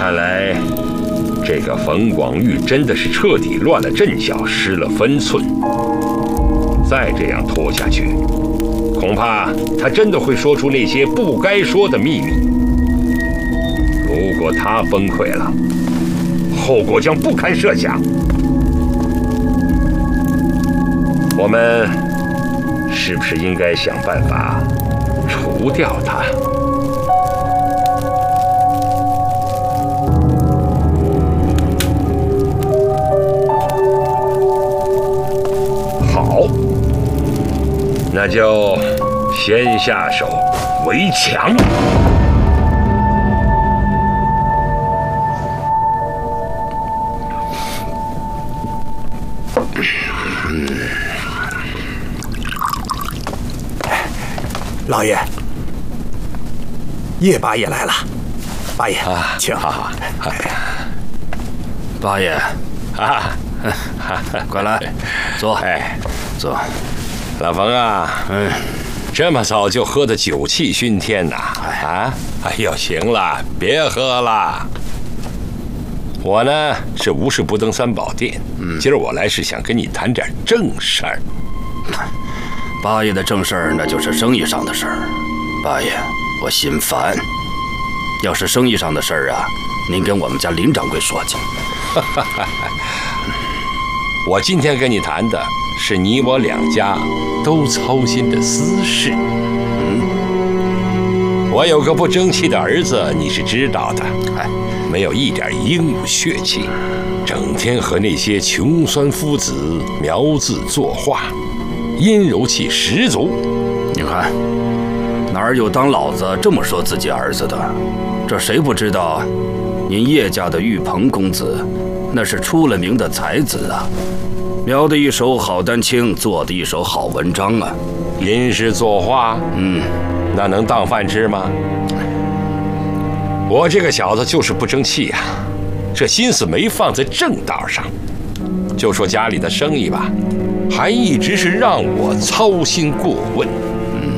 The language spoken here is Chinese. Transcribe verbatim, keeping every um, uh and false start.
看来这个冯广玉真的是彻底乱了阵脚，失了分寸。再这样拖下去，恐怕他真的会说出那些不该说的秘密。如果他崩溃了，后果将不堪设想。我们是不是应该想办法除掉他？好，那就先下手为强。 老爷，叶八爷来了。八爷，啊、请。 好好， 八爷， 啊， 快来，坐。 哎， 坐。 老冯啊， 嗯， 这么早就喝得酒气熏天呐？啊，哎呦，行了，别喝了。我呢是无事不登三宝殿，嗯，今儿我来是想跟你谈点正事儿。 八爷的正事儿那就是生意上的事儿，八爷，我心烦。要是生意上的事儿啊，您跟我们家林掌柜说去。 我今天跟你谈的是你我两家都操心的私事。嗯，我有个不争气的儿子，你是知道的，哎，没有一点英武血气，整天和那些穷酸夫子描字作画。阴柔气十足， 你看，哪儿有当老子这么说自己儿子的？这谁不知道？您叶家的玉鹏公子，那是出了名的才子啊，描的一手好丹青，做的一手好文章啊。 吟诗作画，嗯，那能当饭吃吗？我这个小子就是不争气呀、啊，这心思没放在正道上。就说家里的生意吧，还一直是让我操心过问。